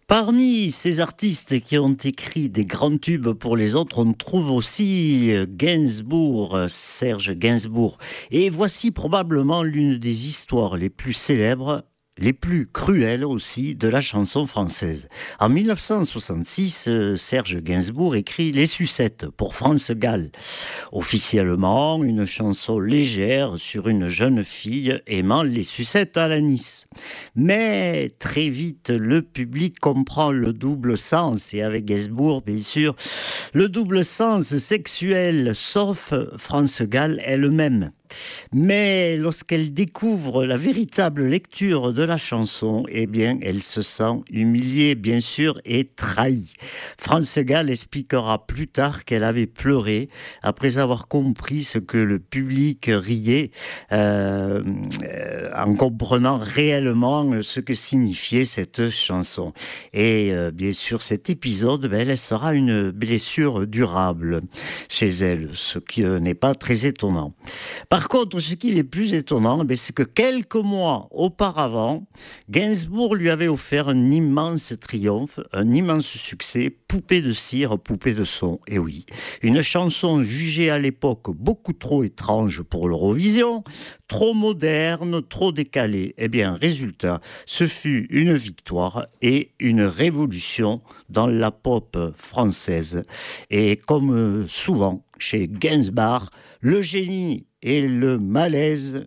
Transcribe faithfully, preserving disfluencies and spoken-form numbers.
Parmi ces artistes qui ont écrit des grands tubes pour les autres, on trouve aussi euh, Gainsbourg, euh, Serge Gainsbourg. Et voici probablement l'une des histoires les plus célèbres, les plus cruelles aussi, de la chanson française. En mille neuf cent soixante-six, euh, Serge Gainsbourg écrit Les Sucettes pour France Gall. Officiellement, une chanson légère sur une jeune fille aimant les sucettes à l'anis. Mais très vite, le public comprend le double sens, et avec Gainsbourg, bien sûr, le double sens sexuel, sauf France Gall elle-même. Mais lorsqu'elle découvre la véritable lecture de la chanson, eh bien, elle se sent humiliée, bien sûr, et trahie. France Gall expliquera plus tard qu'elle avait pleuré après avoir compris ce que le public riait, euh, euh, en comprenant réellement ce que signifiait cette chanson. Et euh, bien sûr, cet épisode, ben, elle sera une blessure durable chez elle, ce qui euh, n'est pas très étonnant. Par contre, ce qui est plus étonnant, eh c'est que quelques mois auparavant, Gainsbourg lui avait offert un immense triomphe, un immense succès, Poupée de cire, poupée de son. Et oui, une chanson jugée à l'époque beaucoup trop étrange pour l'Eurovision, trop moderne, trop décalée. Eh bien, résultat, ce fut une victoire et une révolution dans la pop française. Et comme souvent chez Gainsbourg, le génie et le malaise